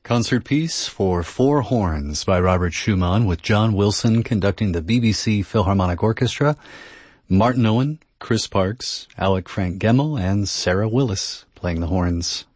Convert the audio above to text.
Concert piece for four horns by Robert Schumann, with John Wilson conducting the BBC Philharmonic Orchestra, Martin Owen, Chris Parks, Alec Frank Gemmel, and Sarah Willis playing the horns.